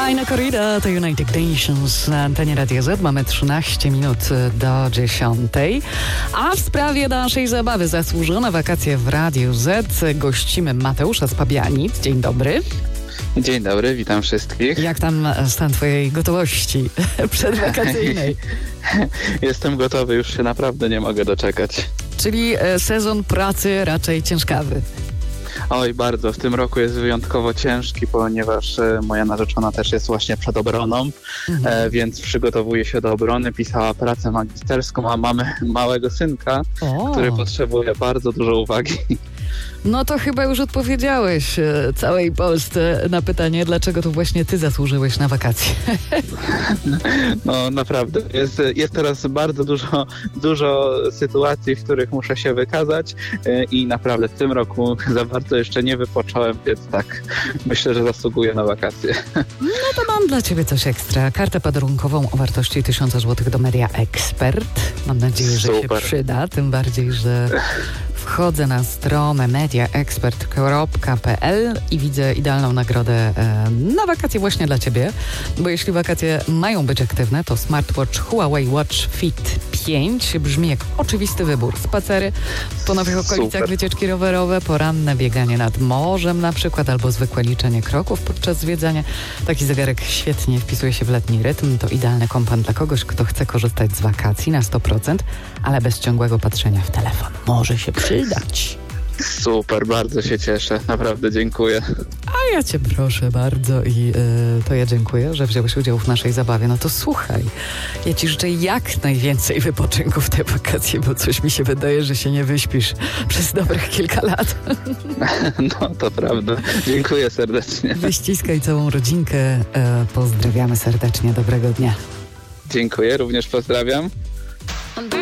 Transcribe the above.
Aina Corrida to United Nations na antenie Radia Z. Mamy 13 minut do 10. A w sprawie naszej zabawy Zasłużone wakacje w Radiu Z gościmy Mateusza z Pabianic. Dzień dobry. Dzień dobry, witam wszystkich. Jak tam stan twojej gotowości przedwakacyjnej? Jestem gotowy, już się naprawdę nie mogę doczekać. Czyli sezon pracy raczej ciężkawy. Oj, bardzo. W tym roku jest wyjątkowo ciężki, ponieważ moja narzeczona też jest właśnie przed obroną, więc przygotowuje się do obrony, pisała pracę magisterską, a mamy małego synka, który potrzebuje bardzo dużo uwagi. No to chyba już odpowiedziałeś całej Polsce na pytanie, dlaczego to właśnie ty zasłużyłeś na wakacje. No naprawdę, jest teraz bardzo dużo sytuacji, w których muszę się wykazać i naprawdę w tym roku za bardzo jeszcze nie wypocząłem, więc tak, myślę, że zasługuję na wakacje. No to mam dla ciebie coś ekstra. Kartę podarunkową o wartości 1000 zł do Media Expert. Mam nadzieję, że się przyda, tym bardziej, że wchodzę na stronę mediaexpert.pl i widzę idealną nagrodę na wakacje właśnie dla ciebie, bo jeśli wakacje mają być aktywne, to smartwatch Huawei Watch Fit 5 brzmi jak oczywisty wybór. Spacery po nowych okolicach, wycieczki rowerowe, poranne bieganie nad morzem na przykład, albo zwykłe liczenie kroków podczas zwiedzania. Taki zegarek świetnie wpisuje się w letni rytm. To idealny kompan dla kogoś, kto chce korzystać z wakacji na 100%, ale bez ciągłego patrzenia w telefon. Może się przydać. Super, bardzo się cieszę. Naprawdę dziękuję. A ja cię proszę bardzo i to ja dziękuję, że wziąłeś udział w naszej zabawie. No to słuchaj, ja ci życzę jak najwięcej wypoczynku w te wakacje, bo coś mi się wydaje, że się nie wyśpisz przez dobrych kilka lat. No to prawda. Dziękuję serdecznie. Wyściskaj całą rodzinkę. Pozdrawiamy serdecznie. Dobrego dnia. Dziękuję, również pozdrawiam.